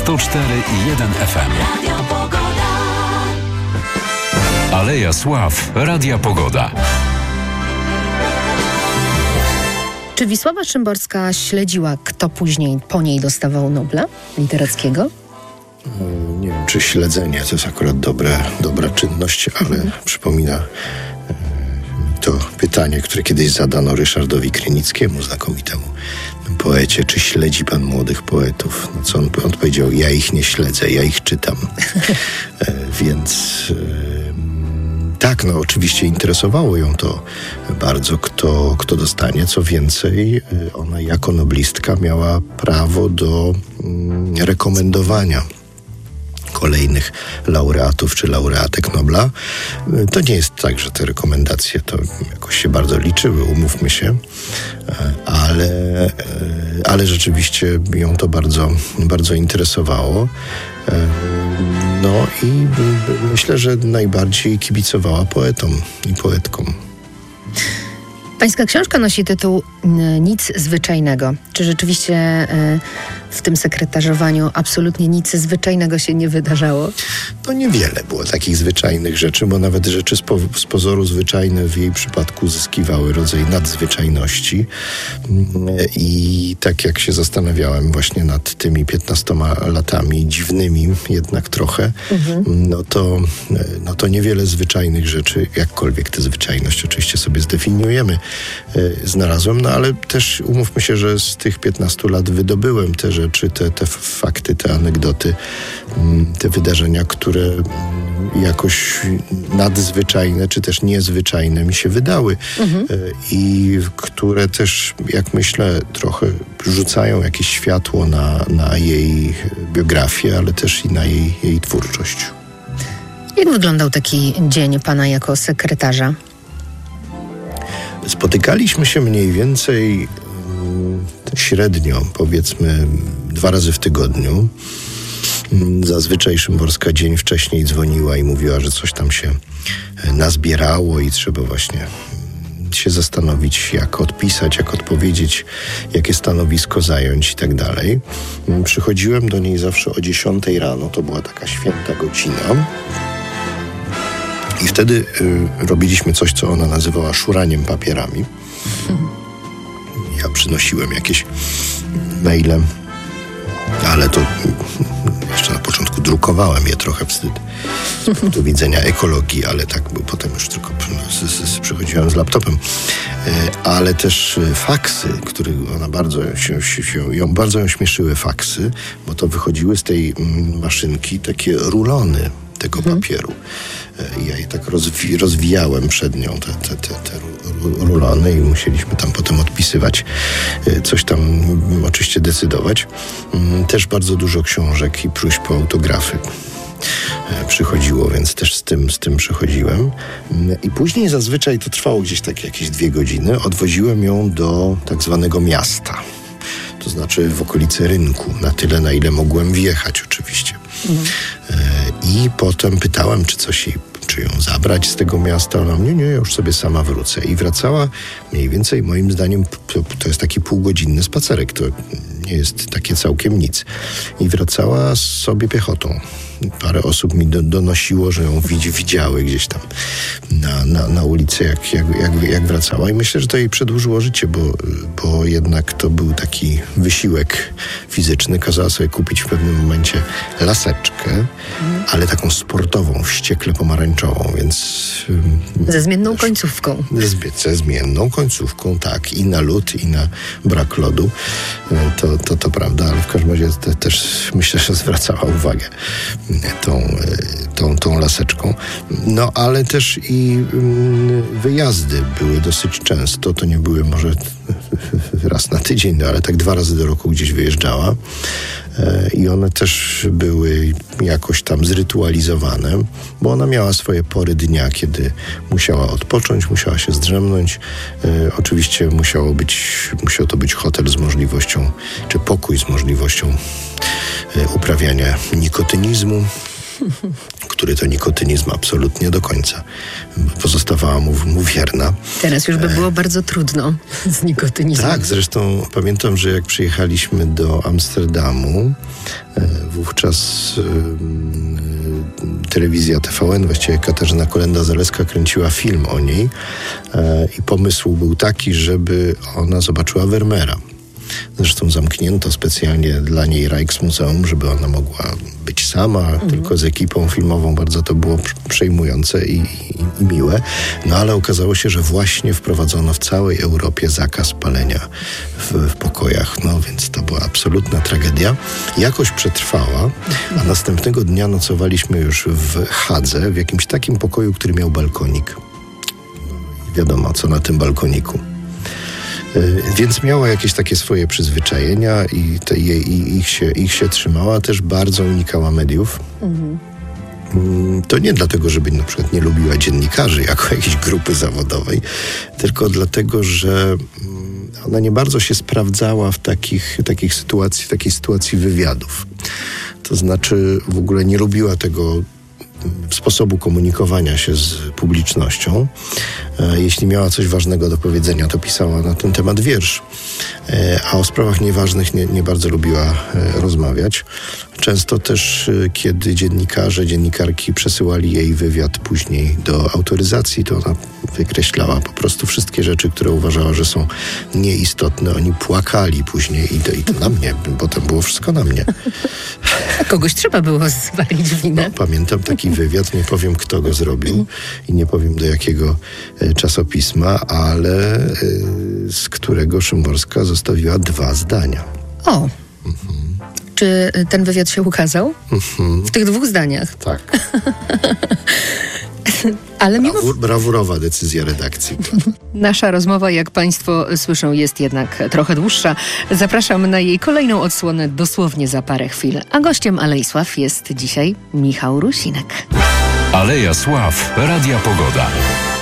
104,1 FM. Aleja Sław, Radia Pogoda. Czy Wisława Szymborska śledziła, kto później po niej dostawał Nobla literackiego? Nie wiem, czy śledzenie to jest akurat dobra czynność, ale przypomina to pytanie, które kiedyś zadano Ryszardowi Krynickiemu, znakomitemu poecie, czy śledzi pan młodych poetów? No co on powiedział? Ja ich nie śledzę, ja ich czytam. Więc tak, no oczywiście interesowało ją to bardzo, kto dostanie. Co więcej, ona jako noblistka miała prawo do rekomendowania kolejnych laureatów czy laureatek Nobla. To nie jest tak, że te rekomendacje to jakoś się bardzo liczyły, umówmy się, ale rzeczywiście ją to bardzo, bardzo interesowało. No i myślę, że najbardziej kibicowała poetom i poetkom. Pańska książka nosi tytuł Nic zwyczajnego. Czy rzeczywiście w tym sekretarzowaniu absolutnie nic zwyczajnego się nie wydarzało? No niewiele było takich zwyczajnych rzeczy, bo nawet rzeczy z pozoru zwyczajne w jej przypadku uzyskiwały rodzaj nadzwyczajności. I tak jak się zastanawiałem właśnie nad tymi 15 latami, dziwnymi jednak trochę, no to niewiele zwyczajnych rzeczy, jakkolwiek tę zwyczajność oczywiście sobie zdefiniujemy, znalazłem, no ale też umówmy się, że z tych 15 lat wydobyłem te rzeczy, te fakty, te anegdoty, te wydarzenia, które jakoś nadzwyczajne, czy też niezwyczajne mi się wydały i które też, jak myślę, trochę rzucają jakieś światło na jej biografię, ale też i na jej twórczość. Jak wyglądał taki dzień pana jako sekretarza? Spotykaliśmy się mniej więcej średnio, powiedzmy 2 razy w tygodniu. Zazwyczaj Szymborska dzień wcześniej dzwoniła i mówiła, że coś tam się nazbierało i trzeba właśnie się zastanowić, jak odpisać, jak odpowiedzieć, jakie stanowisko zająć i tak dalej. Przychodziłem do niej zawsze o 10 rano, to była taka święta godzina. I wtedy robiliśmy coś, co ona nazywała szuraniem papierami. Ja przynosiłem jakieś maile, ale to jeszcze na początku drukowałem je, trochę wstyd z punktu widzenia ekologii, ale tak, bo potem już tylko przychodziłem z laptopem. Ale też faksy, które ona bardzo ją śmieszyły faksy, bo to wychodziły z tej maszynki takie rulony tego papieru. Ja je tak rozwijałem przed nią, te rulony, i musieliśmy tam potem odpisywać, coś tam oczywiście decydować. Też bardzo dużo książek i próśb po autografy przychodziło, więc też z tym przychodziłem. I później zazwyczaj to trwało gdzieś tak jakieś 2 godziny. Odwoziłem ją do tak zwanego miasta. To znaczy w okolicy rynku, na tyle, na ile mogłem wjechać oczywiście. I potem pytałem, czy ją zabrać z tego miasta. Ona nie, ja już sobie sama wrócę. I wracała mniej więcej, moim zdaniem, to jest taki półgodzinny spacerek, to nie jest takie całkiem nic. I wracała sobie piechotą. Parę osób mi donosiło, że ją widziały gdzieś tam na ulicy, jak wracała. I myślę, że to jej przedłużyło życie, bo jednak to był taki wysiłek fizyczny. Kazała sobie kupić w pewnym momencie laseczkę, ale taką sportową, wściekle pomarańczową, więc... Ze zmienną końcówką. Ze zmienną końcówką, tak. I na lód, i na brak lodu. To prawda, ale w każdym razie też myślę, że zwracała uwagę tą laseczką. No, ale też i wyjazdy były dosyć często. To nie były może raz na tydzień, no, ale tak 2 razy do roku gdzieś wyjeżdżała. I one też były jakoś tam zrytualizowane, bo ona miała swoje pory dnia, kiedy musiała odpocząć, musiała się zdrzemnąć. Oczywiście musiał to być hotel z możliwością, czy pokój z możliwością uprawiania nikotynizmu, który to nikotynizm absolutnie do końca pozostawała mu wierna. Teraz już by było bardzo trudno z nikotynizmem. Tak, zresztą pamiętam, że jak przyjechaliśmy do Amsterdamu w wówczas telewizja TVN, właściwie Katarzyna Kolenda-Zaleska kręciła film o niej i pomysł był taki, żeby ona zobaczyła Vermeera. Zresztą zamknięto specjalnie dla niej Rijksmuseum, żeby ona mogła być sama, tylko z ekipą filmową. Bardzo to było przejmujące i miłe. No ale okazało się, że właśnie wprowadzono w całej Europie zakaz palenia w pokojach. No więc to była absolutna tragedia. Jakoś przetrwała, a następnego dnia nocowaliśmy już w Hadze, w jakimś takim pokoju, który miał balkonik. Wiadomo, co na tym balkoniku. Więc miała jakieś takie swoje przyzwyczajenia i ich się trzymała. Też bardzo unikała mediów. To nie dlatego, żeby na przykład nie lubiła dziennikarzy jako jakiejś grupy zawodowej, tylko dlatego, że ona nie bardzo się sprawdzała w takiej sytuacji wywiadów. To znaczy w ogóle nie lubiła tego sposobu komunikowania się z publicznością. Jeśli miała coś ważnego do powiedzenia, to pisała na ten temat wiersz, a o sprawach nieważnych nie bardzo lubiła rozmawiać. Często też, kiedy dziennikarki przesyłali jej wywiad później do autoryzacji, to ona wykreślała po prostu wszystkie rzeczy, które uważała, że są nieistotne. Oni płakali później i to na mnie, potem było wszystko na mnie. A kogoś trzeba było zwalić winę. No, pamiętam taki wywiad, nie powiem kto go zrobił i nie powiem do jakiego czasopisma, ale z którego Szymborska zostawiła 2 zdania. O! Czy ten wywiad się ukazał? W tych 2 zdaniach? Tak. Ale Brawurowa decyzja redakcji. Nasza rozmowa, jak Państwo słyszą, jest jednak trochę dłuższa. Zapraszam na jej kolejną odsłonę dosłownie za parę chwil. A gościem Alei Sław jest dzisiaj Michał Rusinek. Aleja Sław, Radia Pogoda.